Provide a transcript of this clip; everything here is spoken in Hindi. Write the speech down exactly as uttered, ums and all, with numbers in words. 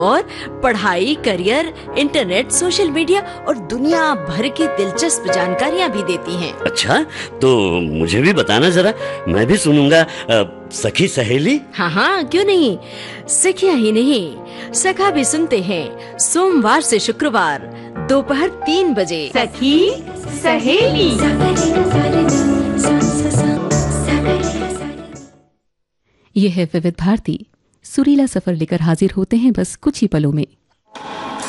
और पढ़ाई, करियर, इंटरनेट, सोशल मीडिया और दुनिया भर की दिलचस्प जानकारियाँ भी देती हैं। अच्छा, तो मुझे भी बताना जरा, मैं भी सुनूंगा। सखी सहेली? हाँ हाँ, क्यों नहीं। सखिया ही नहीं, सखा भी सुनते हैं सोमवार से शुक्रवार दोपहर तीन बजे। सखी सहेली। यह है विविध भारती, सुरीला सफर लेकर हाजिर होते हैं बस कुछ ही पलों में।